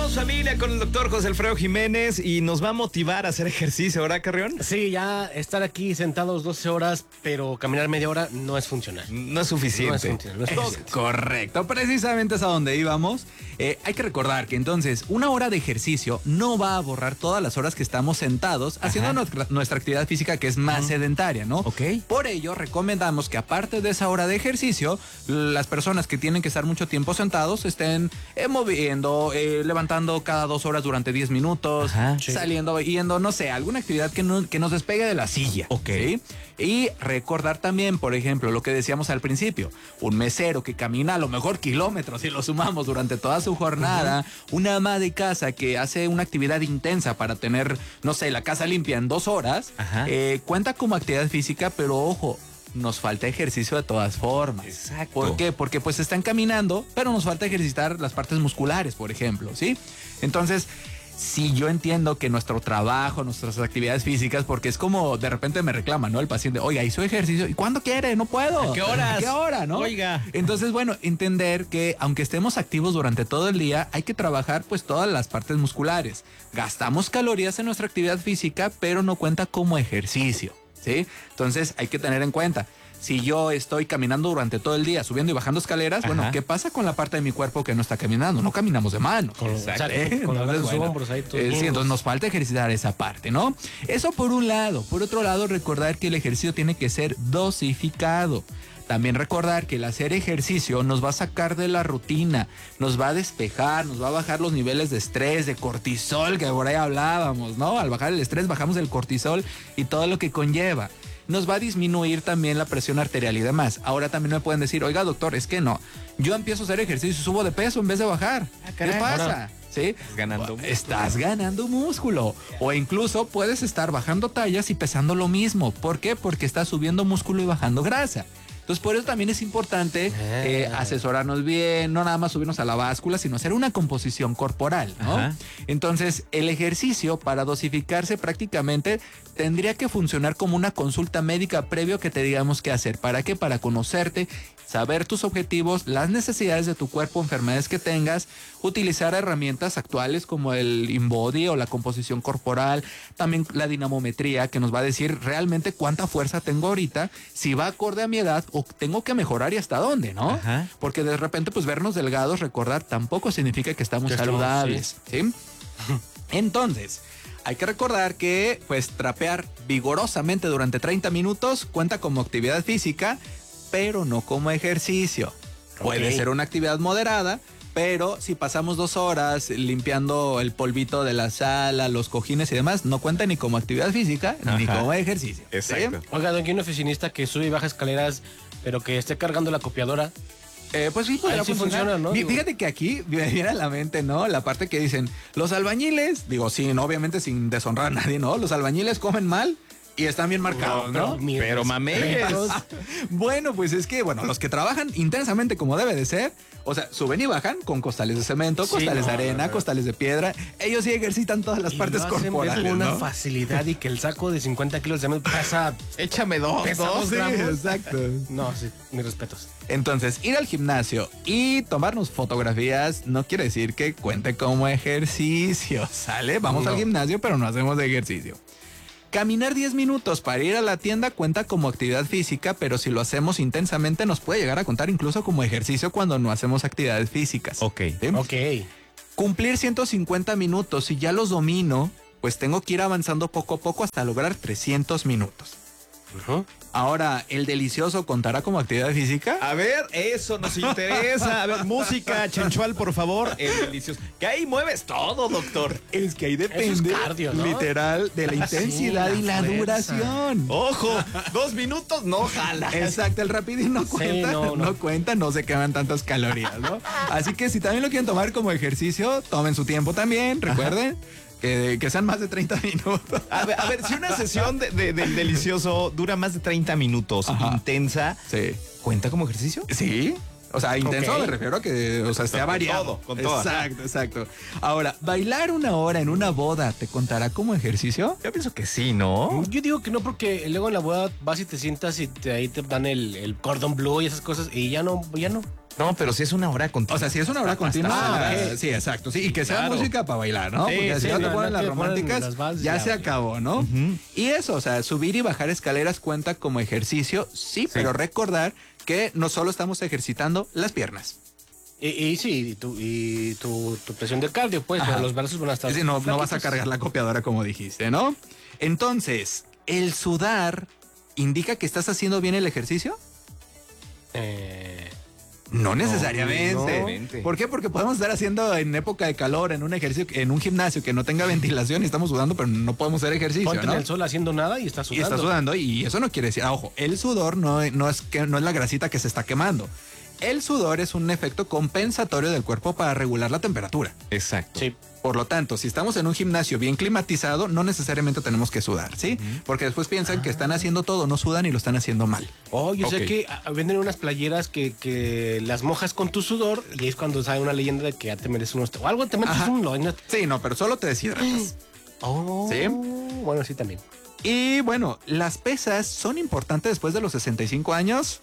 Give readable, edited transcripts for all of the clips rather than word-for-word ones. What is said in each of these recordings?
Regresamos, familia, con el doctor José Alfredo Jiménez y nos va a motivar a hacer ejercicio, ¿verdad, Carrión? Sí, ya estar aquí sentados 12 horas, pero caminar media hora no es funcional. No es suficiente. No es suficiente. Correcto, precisamente es a donde íbamos. Hay que recordar que entonces una hora de ejercicio no va a borrar todas las horas que estamos sentados haciendo nuestra actividad física, que es más sedentaria, ¿no? Ok. Por ello, recomendamos que aparte de esa hora de ejercicio, las personas que tienen que estar mucho tiempo sentados estén moviendo, levantando cada 2 horas durante 10 minutos, saliendo, yendo, no sé, alguna actividad que nos despegue de la silla. Ok. ¿Sí? Y recordar también, por ejemplo, lo que decíamos al principio, un mesero que camina a lo mejor kilómetros y lo sumamos durante toda su jornada, una ama de casa que hace una actividad intensa para tener, no sé, la casa limpia en 2 horas, cuenta como actividad física, pero ojo, nos falta ejercicio de todas formas. Exacto. ¿Por qué? Porque pues están caminando, pero nos falta ejercitar las partes musculares, por ejemplo, ¿sí? Entonces, sí, yo entiendo que nuestro trabajo, nuestras actividades físicas, porque es como de repente me reclaman, ¿no? El paciente, oiga, hizo ejercicio, ¿y cuándo quiere? No puedo. ¿A qué horas? ¿A qué hora, no? Oiga. Entonces, bueno, entender que aunque estemos activos durante todo el día, hay que trabajar pues todas las partes musculares. Gastamos calorías en nuestra actividad física, pero no cuenta como ejercicio, ¿sí? Entonces, hay que tener en cuenta. Si yo estoy caminando durante todo el día, subiendo y bajando escaleras, bueno, ¿qué pasa con la parte de mi cuerpo que no está caminando? No caminamos de mano. Con los hombros ahí. Sí, entonces nos falta ejercitar esa parte, ¿no? Eso por un lado. Por otro lado, recordar que el ejercicio tiene que ser dosificado. También recordar que el hacer ejercicio nos va a sacar de la rutina, nos va a despejar, nos va a bajar los niveles de estrés, de cortisol, que por ahí hablábamos, ¿no? Al bajar el estrés bajamos el cortisol y todo lo que conlleva. Nos va a disminuir también la presión arterial y demás. Ahora también me pueden decir, oiga, doctor, es que no, yo empiezo a hacer ejercicio y subo de peso en vez de bajar. ¿Qué pasa? ¿Sí? Estás ganando músculo. O incluso puedes estar bajando tallas y pesando lo mismo. ¿Por qué? Porque estás subiendo músculo y bajando grasa. Entonces, por eso también es importante asesorarnos bien, no nada más subirnos a la báscula, sino hacer una composición corporal, ¿no? Entonces, el ejercicio para dosificarse prácticamente tendría que funcionar como una consulta médica previo que te digamos qué hacer. ¿Para qué? Para conocerte, saber tus objetivos, las necesidades de tu cuerpo, enfermedades que tengas, utilizar herramientas actuales como el InBody o la composición corporal, también la dinamometría que nos va a decir realmente cuánta fuerza tengo ahorita, si va acorde a mi edad o tengo que mejorar y hasta dónde, ¿no? Porque de repente pues vernos delgados, recordar, tampoco significa que estamos saludables, ¿sí? Entonces, hay que recordar que pues trapear vigorosamente durante 30 minutos cuenta como actividad física, pero no como ejercicio. Puede ser una actividad moderada, pero si pasamos 2 horas limpiando el polvito de la sala, los cojines y demás, no cuenta ni como actividad física ni como ejercicio. Exacto. ¿Sí? Oiga, don, que un oficinista que sube y baja escaleras, pero que esté cargando la copiadora. Pues sí, podría funciona, ¿no? Fíjate que aquí me viene a la mente, ¿no? La parte que dicen, los albañiles, digo, sí, no, obviamente sin deshonrar a nadie, ¿no? Los albañiles comen mal y están bien marcados, ¿no? Pero mames. Bueno, pues es que, bueno, los que trabajan intensamente como debe de ser, o sea, suben y bajan con costales de cemento, costales de arena, costales de piedra. Ellos sí ejercitan todas las partes corporales, con una ¿no? facilidad y que el saco de 50 kilos de pesa... Échame dos gramos. Exacto. No, sí, mis respetos. Entonces, ir al gimnasio y tomarnos fotografías no quiere decir que cuente como ejercicio, ¿sale? Vamos al gimnasio, pero no hacemos ejercicio. Caminar 10 minutos para ir a la tienda cuenta como actividad física, pero si lo hacemos intensamente nos puede llegar a contar incluso como ejercicio cuando no hacemos actividades físicas. ¿Sí? Cumplir 150 minutos, si ya los domino, pues tengo que ir avanzando poco a poco hasta lograr 300 minutos. Ahora, ¿el delicioso contará como actividad física? A ver, eso nos interesa. A ver, música, Chenchual, por favor. El delicioso. Que ahí mueves todo, doctor. Es que ahí depende, eso es cardio, ¿no? literal, de la intensidad y la duración. Ojo, 2 minutos no jala. Exacto, el rapidín no cuenta, no cuenta, no se queman tantas calorías, ¿no? Así que si también lo quieren tomar como ejercicio, tomen su tiempo también, recuerden. Que sean más de 30 minutos. A ver, si una sesión del delicioso dura más de 30 minutos, intensa, ¿cuenta como ejercicio? Sí. O sea, intenso me refiero a que, o sea, esté variado. Con todo. Exacto. Ahora, ¿bailar 1 hora en una boda te contará como ejercicio? Yo pienso que sí, ¿no? Yo digo que no, porque luego en la boda vas y te sientas y ahí te dan el cordón blue y esas cosas y ya no. No, pero si es una hora continua. O sea, si es una hora continua, sí, exacto. Sí, y que sea música para bailar, ¿no? Sí, porque si no te ponen las románticas, las vals, ya se acabó, ¿no? Y eso, o sea, subir y bajar escaleras cuenta como ejercicio, sí, pero recordar que no solo estamos ejercitando las piernas. Y tu presión de cardio, pues, pero los brazos van a estar... Sí, no vas a cargar la copiadora como dijiste, ¿no? Entonces, ¿el sudar indica que estás haciendo bien el ejercicio? No necesariamente. No. ¿Por qué? Porque podemos estar haciendo en época de calor, en un ejercicio, en un gimnasio que no tenga ventilación y estamos sudando, pero no podemos hacer ejercicio. Ponte ¿no? en el sol haciendo nada y estás sudando. Y estás sudando, y eso no quiere decir, ojo, el sudor no es la grasita que se está quemando. El sudor es un efecto compensatorio del cuerpo para regular la temperatura. Exacto. Sí. Por lo tanto, si estamos en un gimnasio bien climatizado, no necesariamente tenemos que sudar, ¿sí? Porque después piensan que están haciendo todo, no sudan y lo están haciendo mal. Oh, yo sé que venden unas playeras que las mojas con tu sudor y es cuando sale una leyenda de que ya te mereces unos... O algo te metes Sí, no, pero solo te deshidratas. ¿Sí? Bueno, sí también. Y bueno, ¿las pesas son importantes después de los 65 años?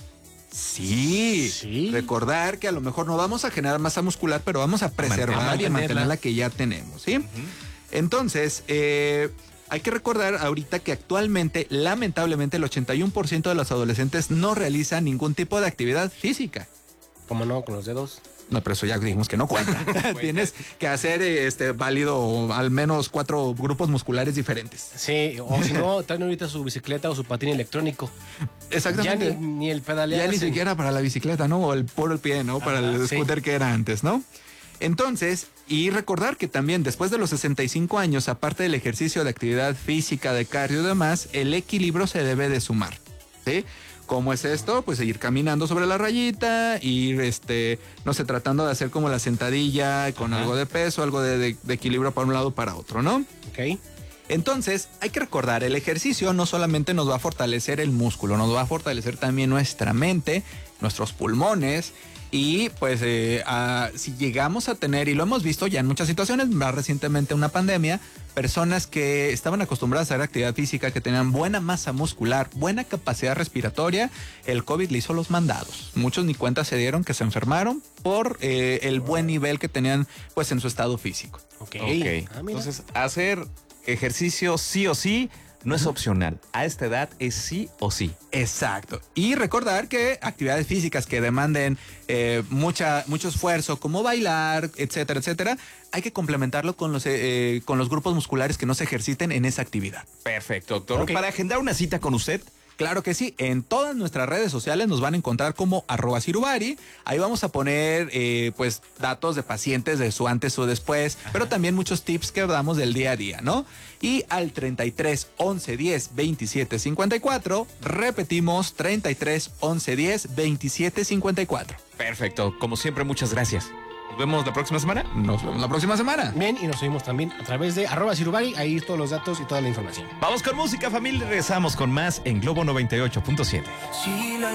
Sí. Recordar que a lo mejor no vamos a generar masa muscular, pero vamos a preservar y mantener la que ya tenemos, ¿sí? Entonces, hay que recordar ahorita que actualmente, lamentablemente, el 81% de los adolescentes no realizan ningún tipo de actividad física. ¿Cómo no? Con los dedos. No, pero eso ya dijimos que no cuenta. Tienes que hacer válido al menos 4 grupos musculares diferentes. Sí, o si no, traen ahorita su bicicleta o su patín electrónico. Exactamente. Ya ni el pedalear. Ya ni siquiera para la bicicleta, ¿no? O el puro el pie, ¿no? Para el scooter que era antes, ¿no? Entonces, y recordar que también después de los 65 años, aparte del ejercicio de actividad física, de cardio y demás, el equilibrio se debe de sumar, ¿sí? ¿Cómo es esto? Pues seguir caminando sobre la rayita, ir, no sé, tratando de hacer como la sentadilla con algo de peso, algo de equilibrio para un lado para otro, ¿no? Ok. Entonces, hay que recordar, el ejercicio no solamente nos va a fortalecer el músculo, nos va a fortalecer también nuestra mente, nuestros pulmones. Y pues si llegamos a tener, y lo hemos visto ya en muchas situaciones, más recientemente una pandemia, personas que estaban acostumbradas a hacer actividad física, que tenían buena masa muscular, buena capacidad respiratoria, el COVID le hizo los mandados. Muchos ni cuenta se dieron que se enfermaron por el buen nivel que tenían pues en su estado físico. Ok. Entonces, hacer ejercicio sí o sí no es opcional. A esta edad es sí o sí. Exacto. Y recordar que actividades físicas que demanden mucho esfuerzo, como bailar, etcétera, etcétera, hay que complementarlo con los grupos musculares que no se ejerciten en esa actividad. Perfecto, doctor. Para agendar una cita con usted, Claro que sí, en todas nuestras redes sociales nos van a encontrar como @Sirubari. Ahí vamos a poner pues datos de pacientes de su antes o después, pero también muchos tips que damos del día a día, ¿no? Y al 33 11 10 27 54, repetimos 33 11 10 27 54. Perfecto, como siempre, muchas gracias. Nos vemos la próxima semana. Nos vemos la próxima semana. Bien, y nos seguimos también a través de @Sirubari, ahí todos los datos y toda la información. Vamos con música, familia, y regresamos con más en Globo 98.7.